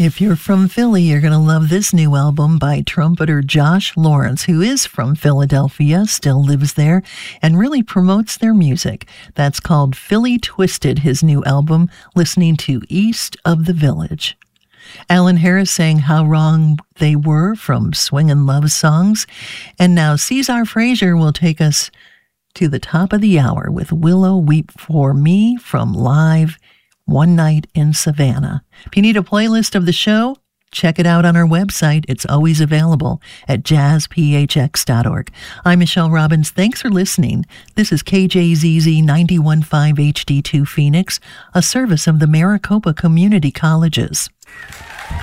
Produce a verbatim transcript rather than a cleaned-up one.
If you're from Philly, you're going to love this new album by trumpeter Josh Lawrence, who is from Philadelphia, still lives there, and really promotes their music. That's called Philly Twisted, his new album, listening to East of the Village. Alan Harris sang How Wrong They Were from Swingin' Love Songs. And now Cesar Frazier will take us to the top of the hour with Willow Weep for Me from Live One Night in Savannah. If you need a playlist of the show, check it out on our website. It's always available at jazz p h x dot org. I'm Michelle Robbins. Thanks for listening. This is K J Z Z ninety-one point five H D two Phoenix, a service of the Maricopa Community Colleges.